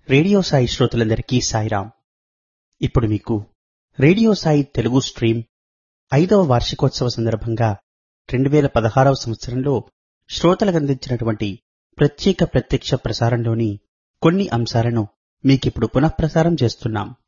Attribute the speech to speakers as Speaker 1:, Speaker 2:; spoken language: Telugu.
Speaker 1: రేడియో సాయి శ్రోతలందరికీ సాయిరాం. ఇప్పుడు మీకు రేడియో సాయి తెలుగు స్ట్రీమ్ 5వ వార్షికోత్సవ సందర్భంగా 2016వ సంవత్సరంలో శ్రోతలకు అందించినటువంటి ప్రత్యక్ష ప్రసారంలోని కొన్ని అంశాలను మీకిప్పుడు పునఃప్రసారం చేస్తున్నాం.